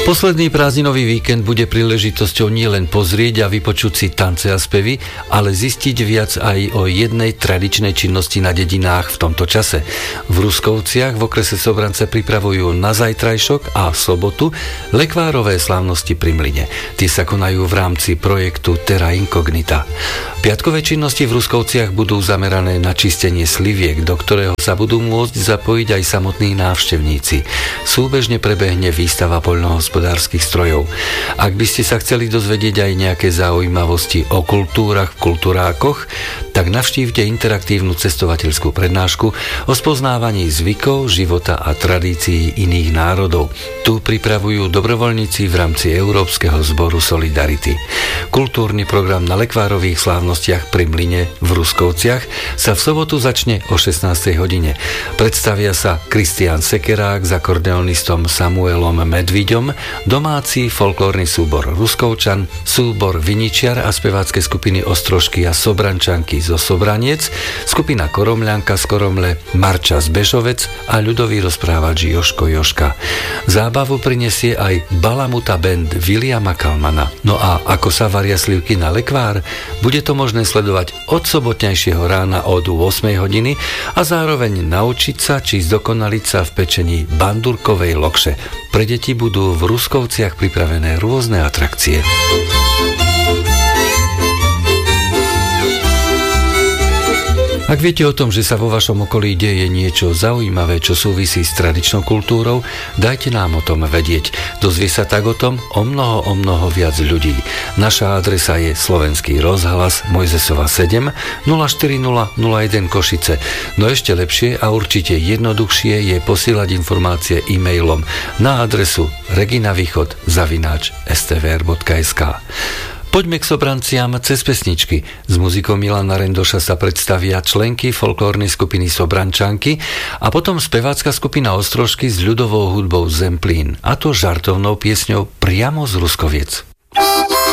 Posledný prázdninový víkend bude príležitosťou nielen pozrieť a vypočuť si tance a spevy, ale zistiť viac aj o jednej tradičnej činnosti na dedinách v tomto čase. V Ruskovciach v okrese Sobrance pripravujú na zajtrajšok a sobotu lekvárové slávnosti pri mlyne. Tie sa konajú v rámci projektu Terra Incognita. Piatkové činnosti v Ruskovciach budú zamerané na čistenie sliviek, do ktorého sa budú môcť zapojiť aj samotní návštevníci. Súbežne prebehne výstava poľnohospodárskych strojov. Ak by ste sa chceli dozvedieť aj nejaké zaujímavosti o kultúrach v kultúrákoch, tak navštívte interaktívnu cestovateľskú prednášku o spoznávaní zvykov, života a tradícií iných národov. Tu pripravujú dobrovoľníci v rámci Európskeho zboru Solidarity. Kultúrny program na lekvárových slávnostiach pri mlyne v Ruskovciach sa v sobotu začne o 16. hodine. Predstavia sa Kristián Sekerák s akordeonistom Samuelom Medviďom, domáci folklórny súbor Ruskovčan, súbor Viničiar a spevácké skupiny Ostrožky a Sobrančanky zo Sobraniec, skupina Koromľanka z Koromle, Marča z Bešovec a ľudový rozprávač Joško Joška. Zábavu prinesie aj Balamuta band Williama Kalmana. No a ako sa varia slivky na lekvár, bude to možné sledovať od sobotnejšieho rána od 8 hodiny a zároveň naučiť sa či zdokonaliť sa v pečení bandurkovej lokše. Pre deti budú v Ruskovciach pripravené rôzne atrakcie. Ak viete o tom, že sa vo vašom okolí deje niečo zaujímavé, čo súvisí s tradičnou kultúrou, dajte nám o tom vedieť. Dozvie sa tak o tom o mnoho viac ľudí. Naša adresa je Slovenský rozhlas Mojzesova 7 04001 Košice. No ešte lepšie a určite jednoduchšie je posielať informácie e-mailom na adresu reginavýchod@stvr.sk. Poďme k Sobranciam cez pesničky. S muzikou Milana Rendoša sa predstavia členky folklórnej skupiny Sobrančanky a potom spevácka skupina Ostrožky s ľudovou hudbou Zemplín, a to žartovnou piesňou priamo z Ruskoviec.